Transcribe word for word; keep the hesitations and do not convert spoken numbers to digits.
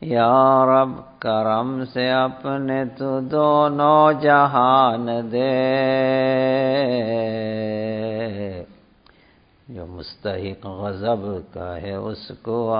या रब करम से अपने तू दोनों जहान दे। जो मुस्तहिक गज़ब का है उसको